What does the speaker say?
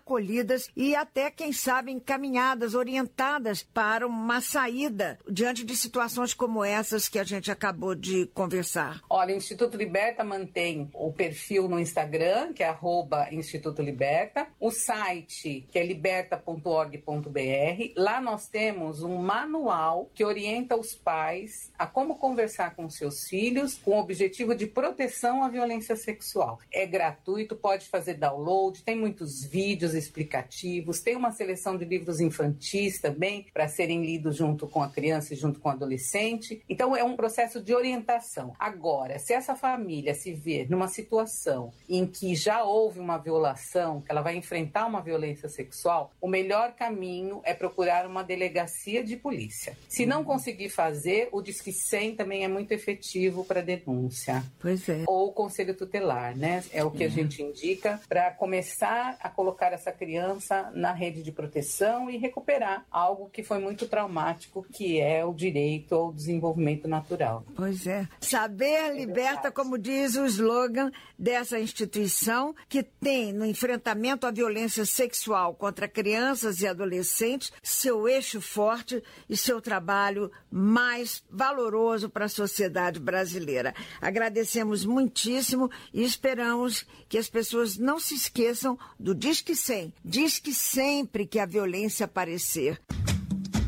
acolhidas e até, quem sabe, encaminhadas, orientadas para uma saída diante de situações como essas que a gente acabou de conversar? Olha, o Instituto Liberta mantém o perfil no Instagram, que é @Instituto Liberta, o site, que é liberta.org.br. Lá nós temos um manual que orienta os pais a como conversar com seus filhos com o objetivo de proteção à violência sexual. É gratuito, pode fazer download, tem muitos vídeos explicativos, tem uma seleção de livros infantis também para serem lidos junto com a criança e junto com o adolescente. Então é um processo de orientação. Agora, se essa família se ver numa situação em que já houve uma violação, que ela vai enfrentar uma violência sexual, o melhor caminho é procurar uma delegacia de polícia. Se não conseguir fazer, o Disque 100 também é muito efetivo para denúncia. Pois é. Ou o conselho tutelar, né? É o que a gente indica para começar a colocar essa criança na rede de proteção e recuperar algo que foi muito traumático, que é o direito ao desenvolvimento natural. Pois é. Saber liberta, como diz o slogan dessa instituição, que tem no enfrentamento à violência sexual contra crianças e adolescentes seu eixo forte e seu trabalho mais valoroso para a sociedade brasileira. Agradecemos muitíssimo e esperamos que as pessoas não se esqueçam do Disque 100. Disque sempre que a violência aparecer.